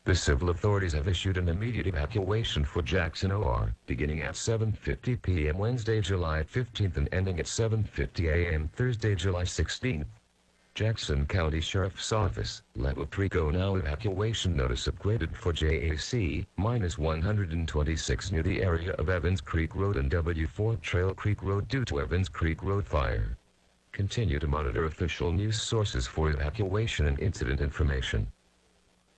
The civil authorities have issued an immediate evacuation for Jackson OR, beginning at 7:50 p.m. Wednesday, July 15th and ending at 7:50 a.m. Thursday, July 16th. Jackson County Sheriff's Office, Level 3 Go Now evacuation notice upgraded for JAC-126 near the area of Evans Creek Road and W4 Trail Creek Road due to Evans Creek Road fire. Continue to monitor official news sources for evacuation and incident information.